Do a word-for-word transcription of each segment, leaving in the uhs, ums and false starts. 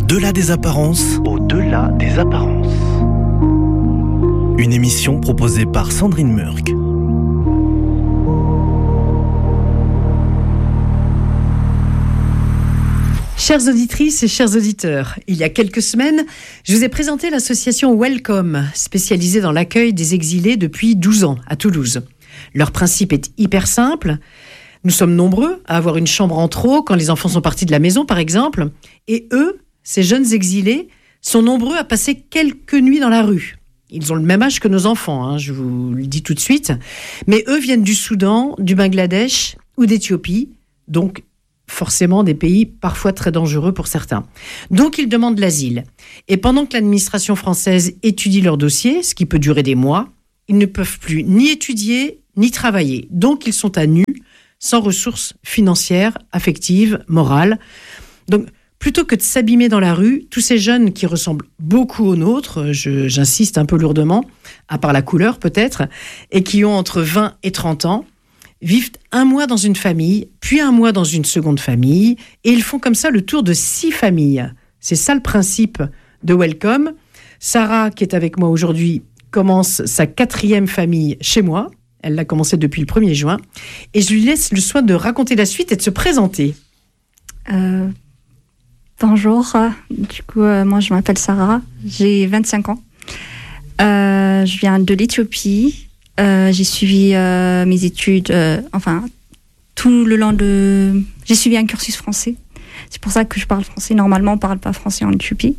Au-delà des apparences. Au-delà des apparences. Une émission proposée par Sandrine Murk. Chères auditrices et chers auditeurs, il y a quelques semaines, je vous ai présenté l'association Welcome, spécialisée dans l'accueil des exilés depuis douze ans à Toulouse. Leur principe est hyper simple. Nous sommes nombreux à avoir une chambre en trop quand les enfants sont partis de la maison, par exemple. Et eux, ces jeunes exilés, sont nombreux à passer quelques nuits dans la rue. Ils ont le même âge que nos enfants, hein, je vous le dis tout de suite. Mais eux viennent du Soudan, du Bangladesh ou d'Éthiopie, donc forcément des pays parfois très dangereux pour certains. Donc ils demandent l'asile. Et pendant que l'administration française étudie leur dossier, ce qui peut durer des mois, ils ne peuvent plus ni étudier ni travailler. Donc ils sont à nu, sans ressources financières, affectives, morales. Donc plutôt que de s'abîmer dans la rue, tous ces jeunes qui ressemblent beaucoup aux nôtres, je, j'insiste un peu lourdement, à part la couleur peut-être, et qui ont entre vingt et trente ans, vivent un mois dans une famille, puis un mois dans une seconde famille, et ils font comme ça le tour de six familles. C'est ça le principe de Welcome. Sarah, qui est avec moi aujourd'hui, commence sa quatrième famille chez moi. Elle l'a commencé depuis le premier juin. Et je lui laisse le soin de raconter la suite et de se présenter. Euh, bonjour. Du coup, euh, moi, je m'appelle Sarah. J'ai vingt-cinq ans. Euh, je viens de l'Éthiopie. Euh, j'ai suivi euh, mes études, euh, enfin, tout le long de... J'ai suivi un cursus français. C'est pour ça que je parle français. Normalement, on ne parle pas français en Éthiopie.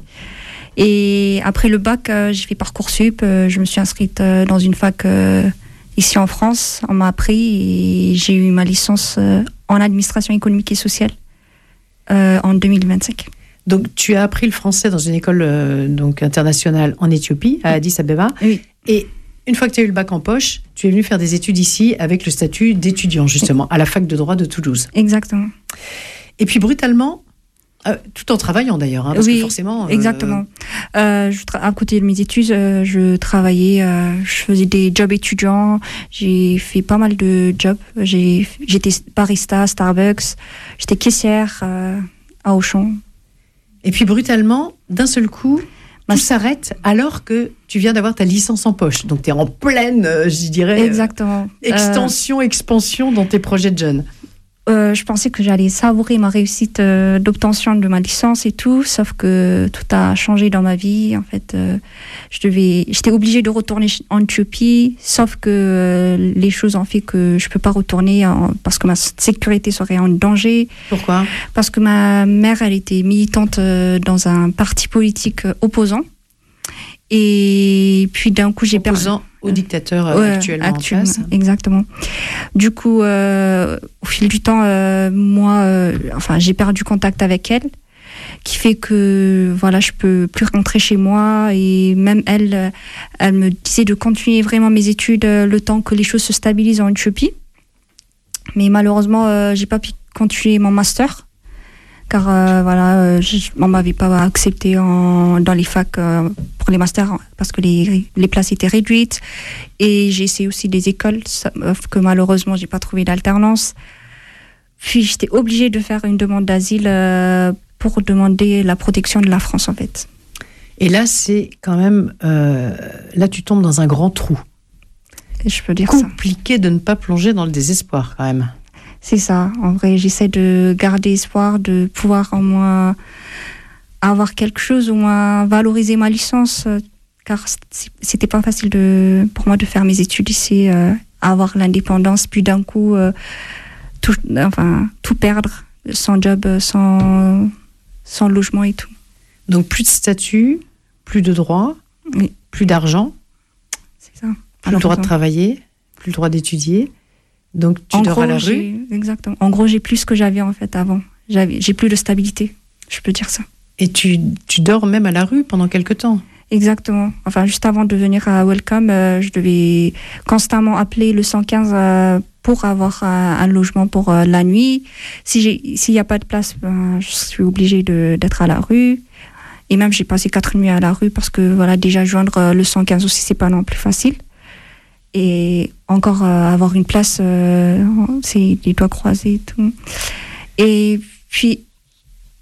Et après le bac, euh, j'ai fait Parcoursup. Euh, je me suis inscrite euh, dans une fac euh, ici en France. On m'a appris et j'ai eu ma licence euh, en administration économique et sociale euh, en deux mille vingt-cinq. Donc, tu as appris le français dans une école euh, donc, internationale en Éthiopie, à Addis Abeba. Oui. Et une fois que tu as eu le bac en poche, tu es venu faire des études ici avec le statut d'étudiant, justement, à la fac de droit de Toulouse. Exactement. Et puis, brutalement, euh, tout en travaillant d'ailleurs, hein, parce oui, que forcément... Euh... exactement. Euh, je tra- à côté de mes études, euh, je travaillais, euh, je faisais des jobs étudiants, j'ai fait pas mal de jobs. J'ai, j'étais barista à Starbucks, j'étais caissière euh, à Auchan. Et puis, brutalement, d'un seul coup... tout s'arrête alors que tu viens d'avoir ta licence en poche. Donc, tu es en pleine, euh, je dirais, exactement. Euh, extension, euh, expansion dans tes projets de jeunes. Euh, je pensais que j'allais savourer ma réussite euh, d'obtention de ma licence et tout, sauf que tout a changé dans ma vie. En fait, euh, je devais, j'étais obligée de retourner en Éthiopie, sauf que euh, les choses ont fait que je ne peux pas retourner en, parce que ma sécurité serait en danger. Pourquoi ? Parce que ma mère, elle était militante euh, dans un parti politique euh, opposant. Et puis d'un coup, j'ai perdu. Opposant au dictateur euh, ouais, actuellement, actuellement en place. Exactement. Du coup, euh, au fil du temps, euh, moi, euh, enfin, j'ai perdu contact avec elle, qui fait que voilà, je peux plus rentrer chez moi. Et même elle, elle me disait de continuer vraiment mes études euh, le temps que les choses se stabilisent en Éthiopie. Mais malheureusement, euh, j'ai pas pu continuer mon master. Car euh, voilà, euh, on ne m'avait pas accepté en, dans les facs euh, pour les masters parce que les, les places étaient réduites. Et j'ai essayé aussi des écoles, ça, que malheureusement, je n'ai pas trouvé d'alternance. Puis j'étais obligée de faire une demande d'asile euh, pour demander la protection de la France, en fait. Et là, c'est quand même... Euh, là, tu tombes dans un grand trou. Je peux dire Compliqué ça. Compliqué de ne pas plonger dans le désespoir, quand même. C'est ça. En vrai, j'essaie de garder espoir, de pouvoir au moins avoir quelque chose, au moins valoriser ma licence, euh, car c'était pas facile de, pour moi de faire mes études ici, euh, avoir l'indépendance, puis d'un coup, euh, tout, enfin, tout perdre, sans job, sans, sans logement et tout. Donc plus de statut, plus de droits, oui. Plus d'argent, c'est ça. Plus le droit de travailler, plus le droit d'étudier. Donc tu en dors gros, à la j'ai, rue. Exactement. En gros, j'ai plus ce que j'avais en fait avant. J'avais, j'ai plus de stabilité, je peux dire ça. Et tu, tu dors même à la rue pendant quelque temps. Exactement. Enfin, juste avant de venir à Welcome, euh, je devais constamment appeler le cent quinze euh, pour avoir un, un logement pour euh, la nuit. Si j'ai, s'il n'y a pas de place, ben, je suis obligée de, d'être à la rue. Et même, j'ai passé quatre nuits à la rue parce que voilà, déjà joindre le cent quinze aussi, c'est pas non plus facile. Et encore euh, avoir une place, euh, c'est les doigts croisés et tout. Et puis,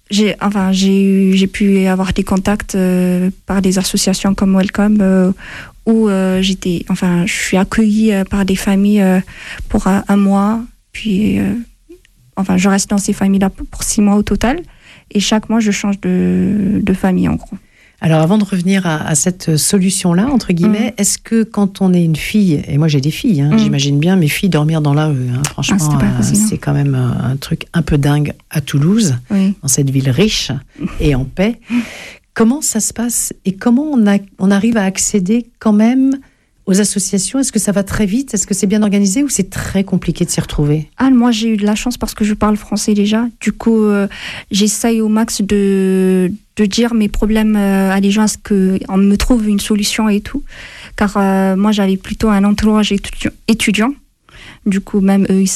j'ai, enfin, j'ai, eu, j'ai pu avoir des contacts euh, par des associations comme Welcome, euh, où euh, j'étais, enfin, je suis accueillie euh, par des familles euh, pour un, un mois, puis euh, enfin, je reste dans ces familles-là pour six mois au total, et chaque mois, je change de, de famille, en gros. Alors, avant de revenir à, à cette solution-là, entre guillemets, mmh. est-ce que quand on est une fille, et moi j'ai des filles, hein, mmh. j'imagine bien mes filles dormir dans la rue, hein, franchement, ah, euh, c'est quand même un, un truc un peu dingue à Toulouse, oui. dans cette ville riche et en paix. Comment ça se passe et comment on, a, on arrive à accéder quand même aux associations? Est-ce que ça va très vite? Est-ce que c'est bien organisé ou c'est très compliqué de s'y retrouver? Ah, moi, j'ai eu de la chance parce que je parle français déjà. Du coup, euh, j'essaye au max de, de dire mes problèmes euh, à les gens, à ce qu'on me trouve une solution et tout. Car euh, moi, j'avais plutôt un entourage étudiant. étudiant. Du coup, même eux, ils